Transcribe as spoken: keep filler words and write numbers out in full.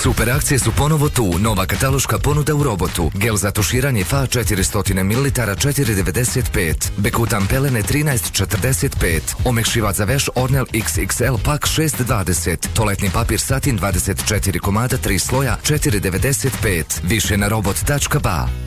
Super akcije su ponovo tu. Nova kataloška ponuda u robotu. Gel za tuširanje F A četiristo mililitara četiri devedeset pet. Bekutan pelene trinaest četrdeset pet. Omekšivač za veš Ornel iks iks el pak šest dvadeset. Toaletni papir Satin dvadeset četiri komada tri sloja četiri devedeset pet. Više na robot tačka ba.